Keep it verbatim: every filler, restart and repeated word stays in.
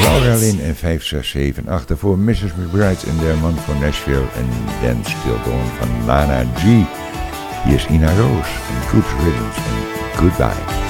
Laura Lynn en vijf zes zeven acht. Voor missus McBride en der man van Nashville. En Dan Still Going van Lana G. Hier is Ina Roos en Good Riddance en Goodbye.